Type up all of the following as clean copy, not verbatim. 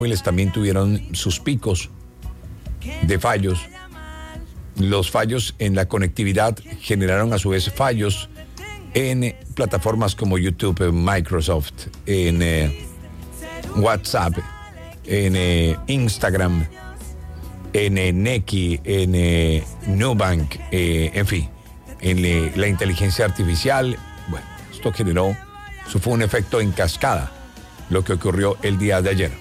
móviles también tuvieron sus picos de fallos. Los fallos en la conectividad generaron a su vez fallos en plataformas como YouTube, Microsoft, en WhatsApp, en Instagram, en Neki, en Nubank, en fin, en la inteligencia artificial. Bueno, esto fue un efecto en cascada, lo que ocurrió el día de ayer.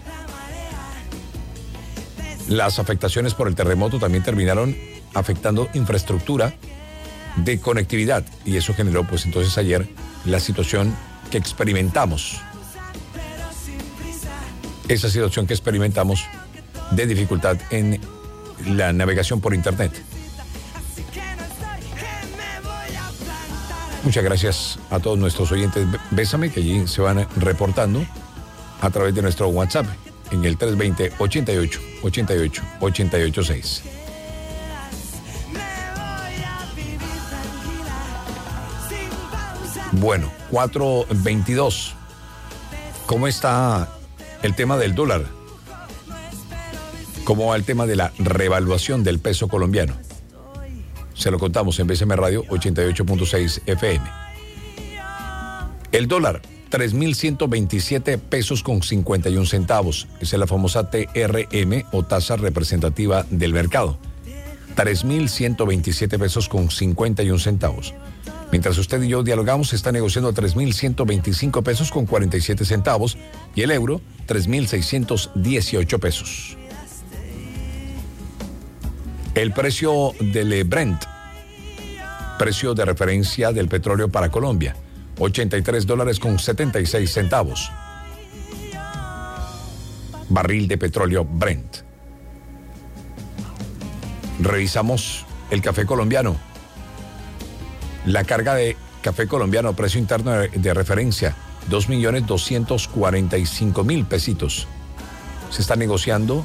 Las afectaciones por el terremoto también terminaron afectando infraestructura de conectividad y eso generó pues entonces ayer la situación que experimentamos. Esa situación que experimentamos de dificultad en la navegación por internet. Muchas gracias a todos nuestros oyentes Bésame, que allí se van reportando a través de nuestro WhatsApp en el 320-88-88-886. Bueno, 4:22. ¿Cómo está el tema del dólar? ¿Cómo va el tema de la revaluación del peso colombiano? Se lo contamos en BSM Radio 88.6 FM. El dólar, 3.127 pesos con 51 centavos. Esa es la famosa TRM o tasa representativa del mercado. 3.127 pesos con 51 centavos. Mientras usted y yo dialogamos, se está negociando 3.125 pesos con 47 centavos y el euro, 3.618 pesos. El precio del Brent, precio de referencia del petróleo para Colombia, $83 con 76 centavos. Barril de petróleo Brent. Revisamos el café colombiano. La carga de café colombiano, precio interno de referencia, 2.245.000 pesitos. Se está negociando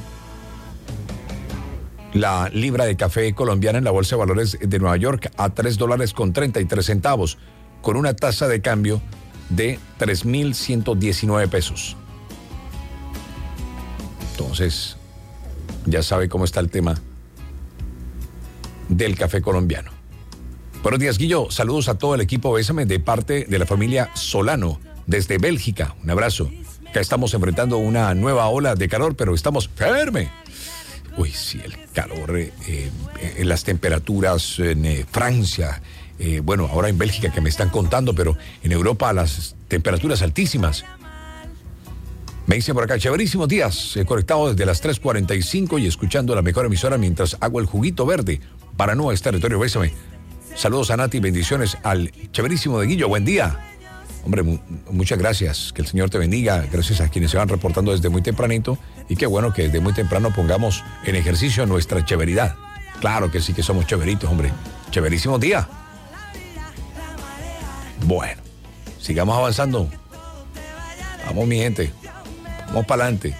la libra de café colombiana en la Bolsa de Valores de Nueva York a $3 con 33 centavos, con una tasa de cambio de 3.119 pesos. Entonces, ya sabe cómo está el tema del café colombiano. Buenos días, Guillo. Saludos a todo el equipo Bésame de parte de la familia Solano desde Bélgica. Un abrazo. Acá estamos enfrentando una nueva ola de calor, pero estamos firme. Uy, sí, el calor, en las temperaturas en Francia, bueno, ahora en Bélgica que me están contando, pero en Europa las temperaturas altísimas. Me dice por acá, chéverísimos días, conectado desde las 3:45 y escuchando la mejor emisora mientras hago el juguito verde para Nuevo Territorio Bésame. Saludos a Nati, bendiciones al chéverísimo de Guillo, buen día. Hombre, muchas gracias, que el Señor te bendiga, gracias a quienes se van reportando desde muy tempranito y qué bueno que desde muy temprano pongamos en ejercicio nuestra chéveridad. Claro que sí que somos chéveritos, hombre, chéverísimo día. Bueno, sigamos avanzando. Vamos, mi gente, vamos para adelante.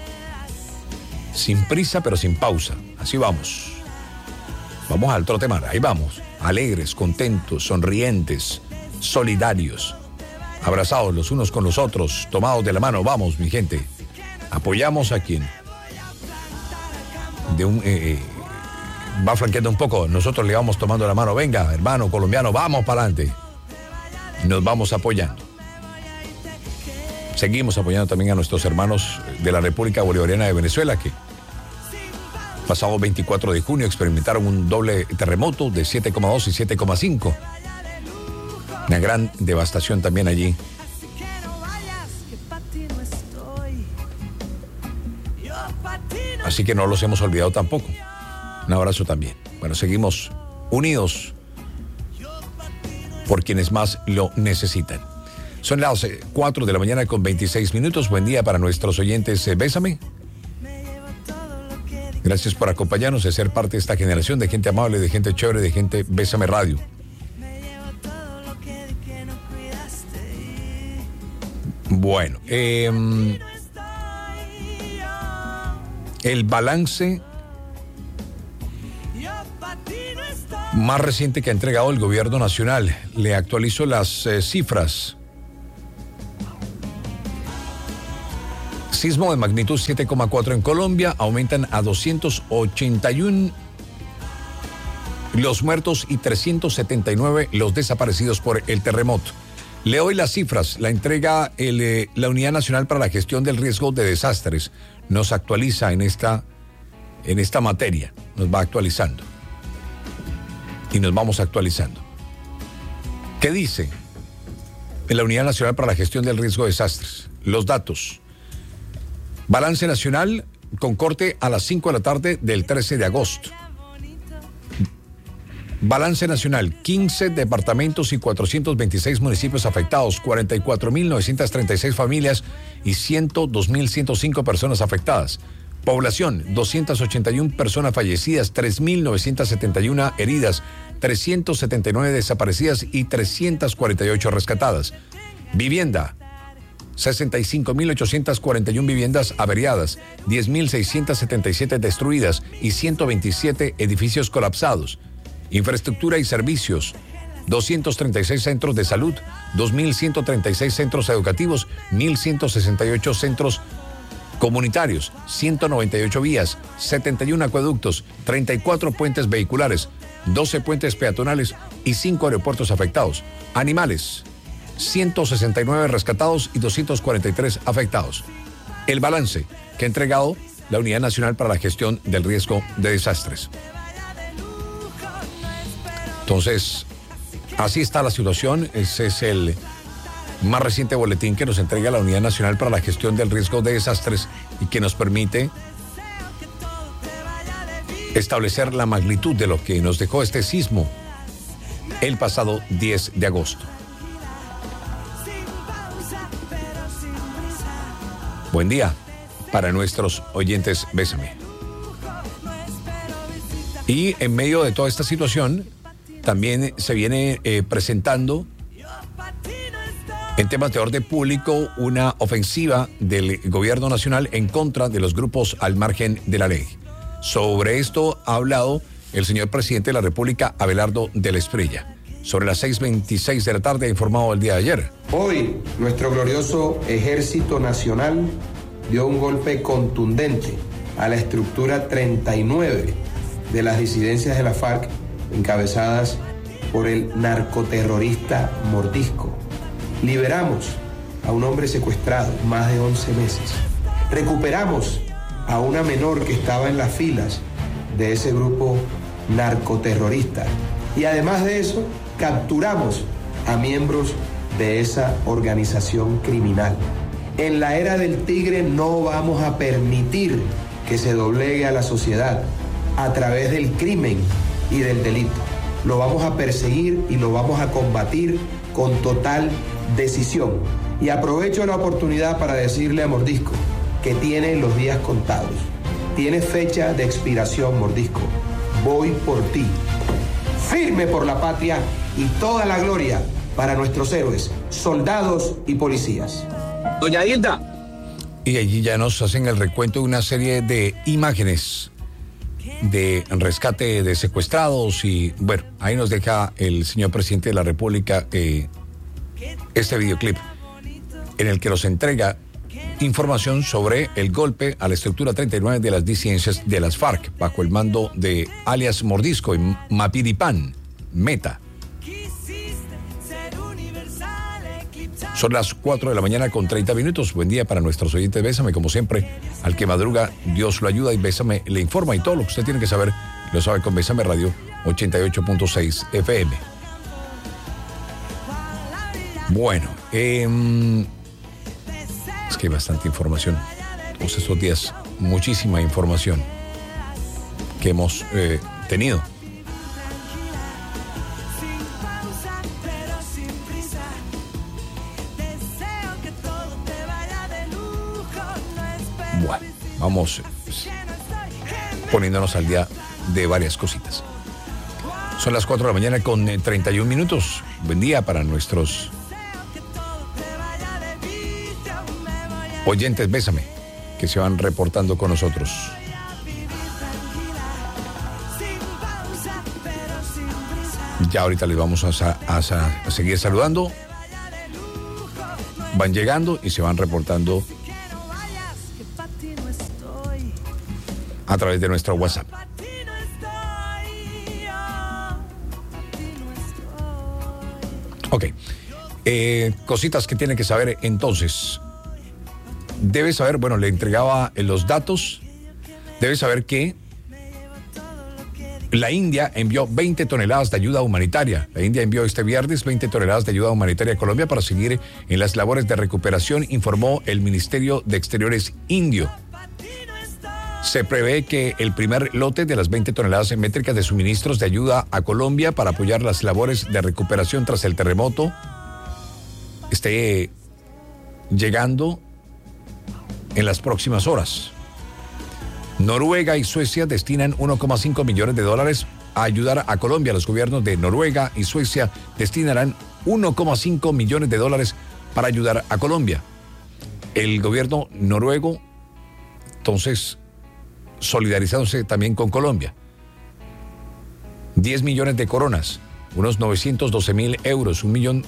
Sin prisa, pero sin pausa, así vamos. Vamos al trote mar, ahí vamos. Alegres, contentos, sonrientes, solidarios, abrazados los unos con los otros, tomados de la mano. Vamos, mi gente, apoyamos a quien va flanqueando un poco, nosotros le vamos tomando la mano. Venga, hermano colombiano, vamos para adelante. Nos vamos apoyando. Seguimos apoyando también a nuestros hermanos de la República Bolivariana de Venezuela, que pasado 24 de junio experimentaron un doble terremoto de 7,2 y 7,5. Una gran devastación también allí. Así que no los hemos olvidado tampoco. Un abrazo también. Bueno, seguimos unidos por quienes más lo necesitan. Son las 4 de la mañana con 26 minutos. Buen día para nuestros oyentes. Bésame. Gracias por acompañarnos, de ser parte de esta generación de gente amable, de gente chévere, de gente Bésame Radio. Bueno, el balance más reciente que ha entregado el gobierno nacional, le actualizo las cifras. Sismo de magnitud 7,4 en Colombia, aumentan a 281 los muertos y 379 los desaparecidos por el terremoto. Le doy las cifras, la entrega la Unidad Nacional para la Gestión del Riesgo de Desastres. Nos actualiza en esta materia, nos va actualizando. Y nos vamos actualizando. ¿Qué dice la Unidad Nacional para la Gestión del Riesgo de Desastres? Los datos. Balance nacional con corte a las 5 de la tarde del 13 de agosto. Balance nacional, 15 departamentos y 426 municipios afectados, 44.936 familias y 102.105 personas afectadas. Población, 281 personas fallecidas, 3.971 heridas, 379 desaparecidas y 348 rescatadas. Vivienda, 65.841 viviendas averiadas, 10.677 destruidas y 127 edificios colapsados. Infraestructura y servicios, 236 centros de salud, 2.136 centros educativos, 1.168 centros comunitarios, 198 vías, 71 acueductos, 34 puentes vehiculares, 12 puentes peatonales y 5 aeropuertos afectados. Animales, 169 rescatados y 243 afectados. El balance que ha entregado la Unidad Nacional para la Gestión del Riesgo de Desastres. Entonces, así está la situación. Ese es el más reciente boletín que nos entrega la Unidad Nacional para la Gestión del Riesgo de Desastres y que nos permite establecer la magnitud de lo que nos dejó este sismo el pasado 10 de agosto. Buen día para nuestros oyentes, Bésame. Y en medio de toda esta situación, también se viene presentando en temas de orden público una ofensiva del gobierno nacional en contra de los grupos al margen de la ley. Sobre esto ha hablado el señor presidente de la República, Abelardo de la Espriella. Sobre las 6:26 de la tarde ha informado el día de ayer. Hoy, nuestro glorioso Ejército Nacional dio un golpe contundente a la estructura 39 de las disidencias de la FARC, encabezadas por el narcoterrorista Mordisco. Liberamos a un hombre secuestrado más de 11 meses. Recuperamos a una menor que estaba en las filas de ese grupo narcoterrorista. Y además de eso, capturamos a miembros de esa organización criminal. En la era del tigre no vamos a permitir que se doblegue a la sociedad a través del crimen y del delito. Lo vamos a perseguir y lo vamos a combatir con total decisión. Y aprovecho la oportunidad para decirle a Mordisco que tiene los días contados. Tiene fecha de expiración, Mordisco. Voy por ti. Firme por la patria y toda la gloria para nuestros héroes, soldados y policías. Doña Hilda. Y allí ya nos hacen el recuento de una serie de imágenes de rescate de secuestrados y bueno, ahí nos deja el señor presidente de la República este videoclip en el que nos entrega información sobre el golpe a la estructura 39 de las disidencias de las FARC bajo el mando de alias Mordisco y Mapiripán, Meta. Son las 4 de la mañana con 30 minutos. Buen día para nuestros oyentes. Bésame, como siempre, al que madruga, Dios lo ayuda y Bésame le informa y todo lo que usted tiene que saber lo sabe con Bésame Radio 88.6 FM. Bueno, es que hay bastante información. Todos estos días, muchísima información que hemos tenido. Bueno, vamos poniéndonos al día de varias cositas. Son las 4 de la mañana con 31 minutos. Buen día para nuestros oyentes, Bésame, que se van reportando con nosotros. Ya ahorita les vamos a seguir saludando. Van llegando y se van reportando a través de nuestro WhatsApp. Ok. Cositas que tiene que saber entonces. Debe saber, bueno, le entregaba los datos. Debe saber que la India envió 20 toneladas de ayuda humanitaria. La India envió este viernes 20 toneladas de ayuda humanitaria a Colombia para seguir en las labores de recuperación, informó el Ministerio de Exteriores indio. Se prevé que el primer lote de las 20 toneladas métricas de suministros de ayuda a Colombia para apoyar las labores de recuperación tras el terremoto esté llegando en las próximas horas. Noruega y Suecia destinan 1,5 millones de dólares a ayudar a Colombia. Los gobiernos de Noruega y Suecia destinarán 1,5 millones de dólares para ayudar a Colombia. El gobierno noruego, entonces, solidarizándose también con Colombia. 10 millones de coronas, unos 912.000 euros, $1 millón.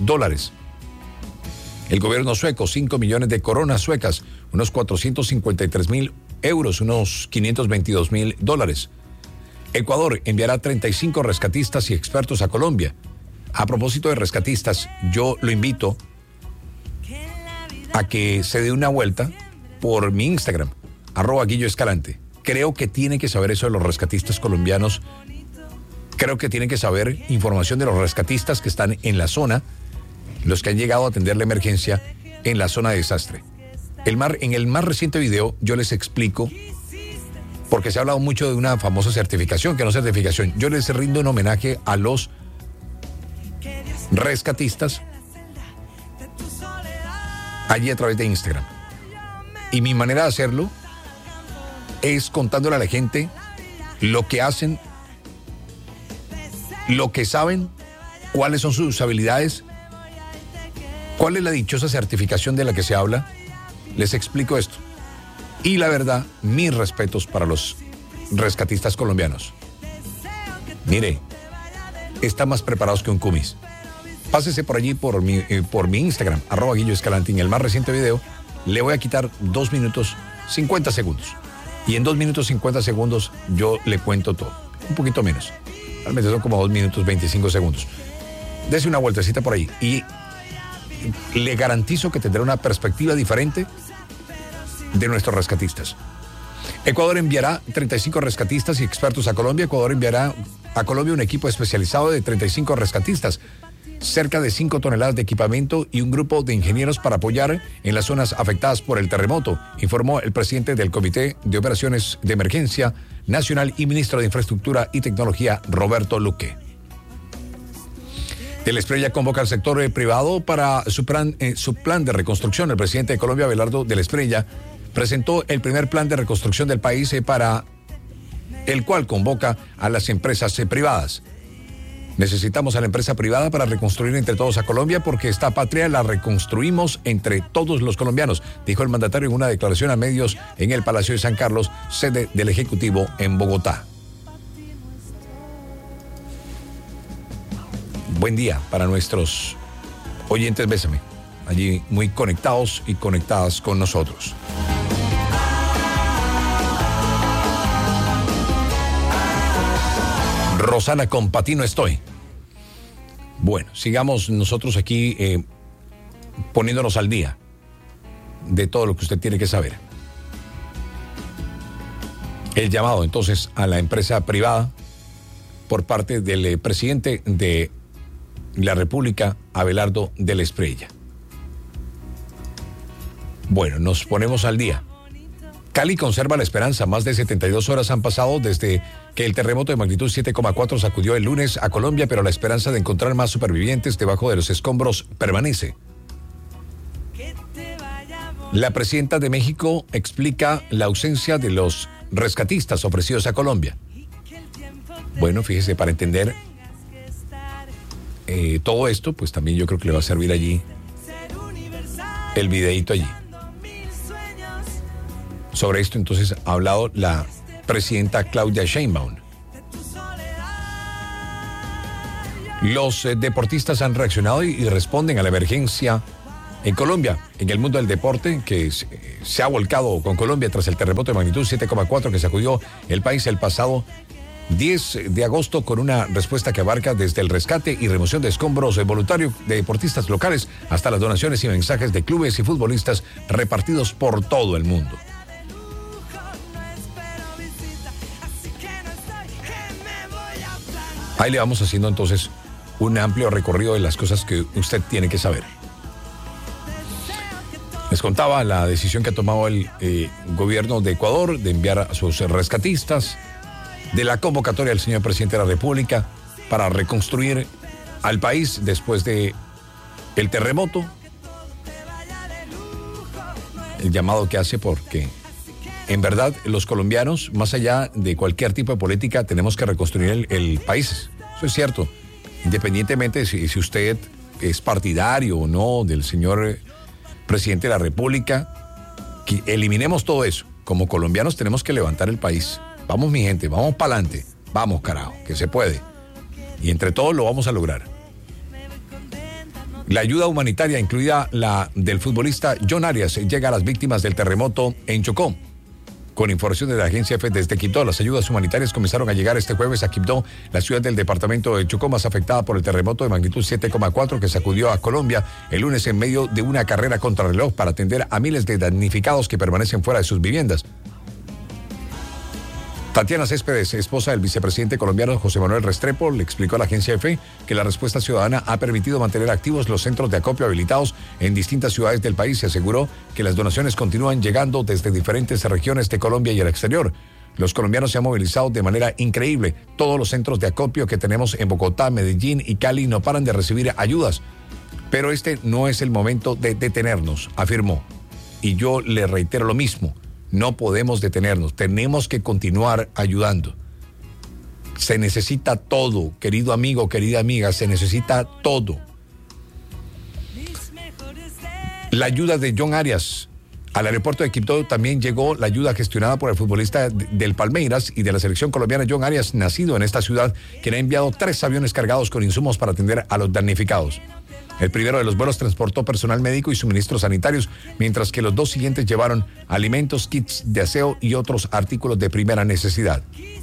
El gobierno sueco, 5 millones de coronas suecas, unos 453.000 euros, unos $522.000. Ecuador enviará 35 rescatistas y expertos a Colombia. A propósito de rescatistas, yo lo invito a que se dé una vuelta por mi Instagram, @GuilloEscalante. Creo que tiene que saber eso de los rescatistas colombianos. Creo que tiene que saber información de los rescatistas que están en la zona, los que han llegado a atender la emergencia en la zona de desastre. En el más reciente video yo les explico, porque se ha hablado mucho de una famosa certificación, que no certificación. Yo les rindo un homenaje a los rescatistas allí a través de Instagram. Y mi manera de hacerlo es contándole a la gente lo que hacen, lo que saben, cuáles son sus habilidades, cuál es la dichosa certificación de la que se habla. Les explico esto. Y la verdad, mis respetos para los rescatistas colombianos. Mire, están más preparados que un cumis. Pásese por allí por mi Instagram, @GuilloEscalante. En el más reciente video le voy a quitar 2 minutos 50 segundos. Y en 2 minutos 50 segundos yo le cuento todo. Un poquito menos. Realmente son como 2 minutos 25 segundos. Dese una vueltecita por ahí y le garantizo que tendrá una perspectiva diferente de nuestros rescatistas. Ecuador enviará 35 rescatistas y expertos a Colombia. Ecuador enviará a Colombia un equipo especializado de 35 rescatistas, cerca de 5 toneladas de equipamiento y un grupo de ingenieros para apoyar en las zonas afectadas por el terremoto, informó el presidente del Comité de Operaciones de Emergencia Nacional y ministro de Infraestructura y Tecnología, Roberto Luque. El Espriella convoca al sector privado para su plan de reconstrucción. El presidente de Colombia, Abelardo del Espriella, presentó el primer plan de reconstrucción del país para el cual convoca a las empresas privadas. Necesitamos a la empresa privada para reconstruir entre todos a Colombia, porque esta patria la reconstruimos entre todos los colombianos, dijo el mandatario en una declaración a medios en el Palacio de San Carlos, sede del Ejecutivo en Bogotá. Buen día para nuestros oyentes, bésame, allí muy conectados y conectadas con nosotros. Rosana, con Patino estoy. Bueno, sigamos nosotros aquí poniéndonos al día de todo lo que usted tiene que saber. El llamado entonces a la empresa privada por parte del presidente de la República, Abelardo del Espriella. Bueno, nos ponemos al día. Cali conserva la esperanza. Más de 72 horas han pasado desde que el terremoto de magnitud 7,4 sacudió el lunes a Colombia, pero la esperanza de encontrar más supervivientes debajo de los escombros permanece. La presidenta de México explica la ausencia de los rescatistas ofrecidos a Colombia. Bueno, fíjese, para entender todo esto, pues también yo creo que le va a servir allí el videíto allí. Sobre esto entonces ha hablado la presidenta Claudia Sheinbaum. Los deportistas han reaccionado y responden a la emergencia En Colombia, en el mundo del deporte, que se ha volcado con Colombia tras el terremoto de magnitud 7,4 que sacudió el país el pasado 10 de agosto, con una respuesta que abarca desde el rescate y remoción de escombros voluntarios de deportistas locales hasta las donaciones y mensajes de clubes y futbolistas repartidos por todo el mundo. Ahí le vamos haciendo entonces un amplio recorrido de las cosas que usted tiene que saber. Les contaba la decisión que ha tomado el gobierno de Ecuador de enviar a sus rescatistas, de la convocatoria del señor presidente de la República para reconstruir al país después de el terremoto. El llamado que hace, porque en verdad los colombianos, más allá de cualquier tipo de política, tenemos que reconstruir el país. Eso es cierto. Independientemente de si usted es partidario o no del señor presidente de la República, que eliminemos todo eso. Como colombianos tenemos que levantar el país. Vamos, mi gente, vamos para adelante. Vamos, carajo, que se puede. Y entre todos lo vamos a lograr. La ayuda humanitaria, incluida la del futbolista John Arias, llega a las víctimas del terremoto en Chocó. Con información de la agencia EFE desde Quibdó, las ayudas humanitarias comenzaron a llegar este jueves a Quibdó, la ciudad del departamento de Chocó más afectada por el terremoto de magnitud 7,4 que sacudió a Colombia el lunes en medio de una carrera contrarreloj para atender a miles de damnificados que permanecen fuera de sus viviendas. Tatiana Céspedes, esposa del vicepresidente colombiano José Manuel Restrepo, le explicó a la agencia EFE que la respuesta ciudadana ha permitido mantener activos los centros de acopio habilitados en distintas ciudades del país y aseguró que las donaciones continúan llegando desde diferentes regiones de Colombia y el exterior. Los colombianos se han movilizado de manera increíble. Todos los centros de acopio que tenemos en Bogotá, Medellín y Cali no paran de recibir ayudas. Pero este no es el momento de detenernos, afirmó. Y yo le reitero lo mismo. No podemos detenernos, tenemos que continuar ayudando. Se necesita todo, querido amigo, querida amiga, se necesita todo. La ayuda de John Arias. Al aeropuerto de Quibdó también llegó la ayuda gestionada por el futbolista del Palmeiras y de la selección colombiana John Arias, nacido en esta ciudad, quien ha enviado 3 aviones cargados con insumos para atender a los damnificados. El primero de los vuelos transportó personal médico y suministros sanitarios, mientras que los 2 siguientes llevaron alimentos, kits de aseo y otros artículos de primera necesidad.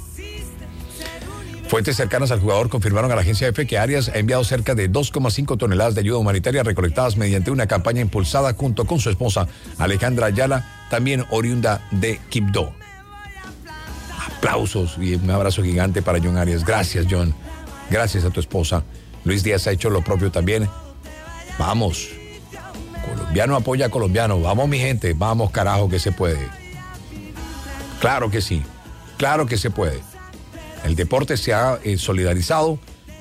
Fuentes cercanas al jugador confirmaron a la agencia EFE que Arias ha enviado cerca de 2,5 toneladas de ayuda humanitaria recolectadas mediante una campaña impulsada junto con su esposa Alejandra Ayala, también oriunda de Quibdó. Aplausos y un abrazo gigante para John Arias. Gracias, John. Gracias a tu esposa. Luis Díaz ha hecho lo propio también. Vamos, colombiano apoya a colombiano, vamos mi gente, vamos carajo que se puede. Claro que sí, claro que se puede. El deporte se ha solidarizado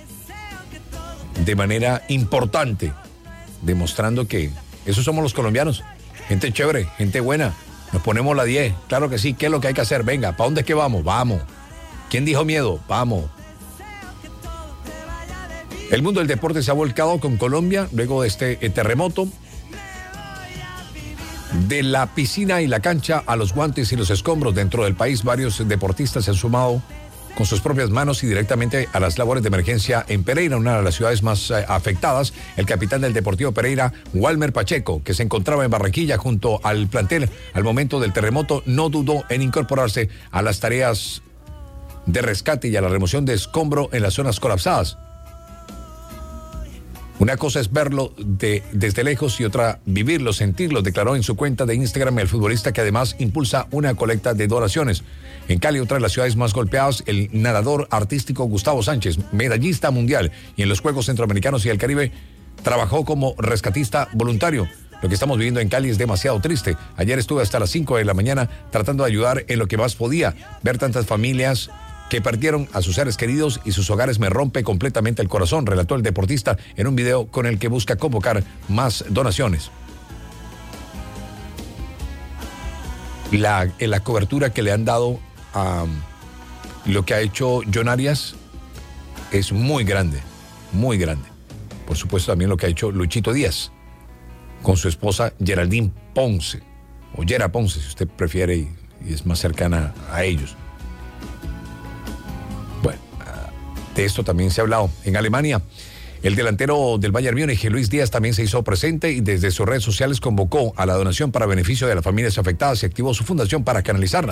de manera importante, demostrando que esos somos los colombianos, gente chévere, gente buena, nos ponemos la 10, claro que sí, ¿qué es lo que hay que hacer? Venga, ¿para dónde es que vamos? Vamos. ¿Quién dijo miedo? Vamos. El mundo del deporte se ha volcado con Colombia luego de este terremoto. De la piscina y la cancha a los guantes y los escombros dentro del país, varios deportistas se han sumado con sus propias manos y directamente a las labores de emergencia en Pereira, una de las ciudades más afectadas. El capitán del Deportivo Pereira, Walmer Pacheco, que se encontraba en Barranquilla junto al plantel al momento del terremoto, no dudó en incorporarse a las tareas de rescate y a la remoción de escombro en las zonas colapsadas. Una cosa es verlo desde lejos y otra vivirlo, sentirlo, declaró en su cuenta de Instagram el futbolista, que además impulsa una colecta de donaciones. En Cali, otra de las ciudades más golpeadas, el nadador artístico Gustavo Sánchez, medallista mundial y en los Juegos Centroamericanos y el Caribe, trabajó como rescatista voluntario. Lo que estamos viviendo en Cali es demasiado triste. Ayer estuve hasta las 5 de la mañana tratando de ayudar en lo que más podía. Ver tantas familias que perdieron a sus seres queridos y sus hogares me rompe completamente el corazón, relató el deportista en un video con el que busca convocar más donaciones. La cobertura que le han dado a lo que ha hecho John Arias es muy grande, muy grande. Por supuesto también lo que ha hecho Luchito Díaz con su esposa Geraldine Ponce, o Yera Ponce si usted prefiere y es más cercana a ellos. De esto también se ha hablado. En Alemania, El delantero del Bayern Múnich, Luis Díaz, también se hizo presente y desde sus redes sociales convocó a la donación para beneficio de las familias afectadas y activó su fundación para canalizarla.